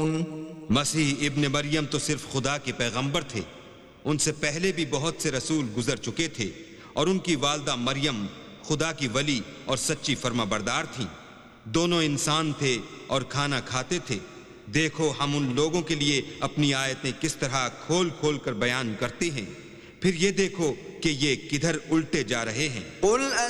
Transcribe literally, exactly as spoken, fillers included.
मसीह इब्न मरियम तो सिर्फ खुदा के पैगंबर थे, उनसे पहले भी बहुत से रसूल गुजर चुके थे और उनकी वालदा मरियम खुदा की वली और सच्ची फर्माबरदार थीं। दोनों इंसान थे और खाना खाते थे। देखो हम उन लोगों के लिए अपनी आयतें किस तरह खोल खोल कर बयान करते हैं, फिर ये देखो कि ये किधर उल्टे जा रहे हैं।